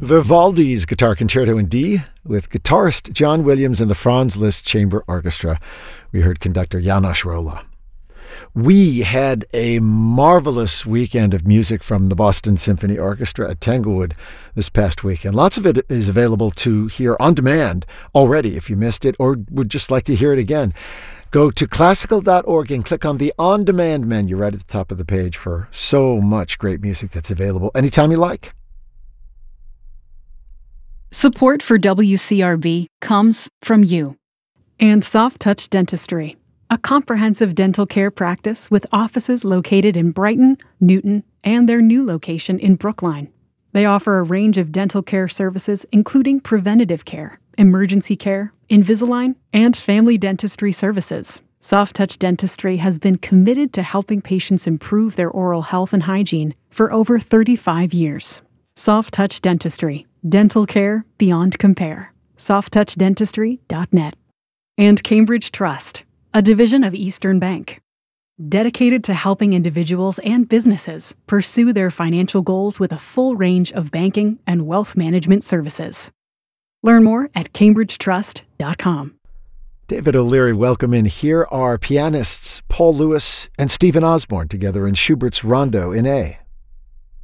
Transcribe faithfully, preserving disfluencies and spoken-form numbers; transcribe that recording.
Vivaldi's Guitar Concerto in D with guitarist John Williams and the Franz Liszt Chamber Orchestra. We heard conductor János Róla. We had a marvelous weekend of music from the Boston Symphony Orchestra at Tanglewood this past weekend. Lots of it is available to hear on demand already if you missed it or would just like to hear it again. Go to classical dot org and click on the On Demand menu right at the top of the page for so much great music that's available anytime you like. Support for W C R B comes from you. And Soft Touch Dentistry, a comprehensive dental care practice with offices located in Brighton, Newton, and their new location in Brookline. They offer a range of dental care services including preventative care, emergency care, Invisalign, and family dentistry services. Soft Touch Dentistry has been committed to helping patients improve their oral health and hygiene for over thirty-five years. Soft Touch Dentistry. Dental care beyond compare. soft touch dentistry dot net. And Cambridge Trust, a division of Eastern Bank, dedicated to helping individuals and businesses pursue their financial goals with a full range of banking and wealth management services. Learn more at cambridge trust dot com. David O'Leary, welcome in. Here are pianists Paul Lewis and Stephen Osborne together in Schubert's Rondo in A.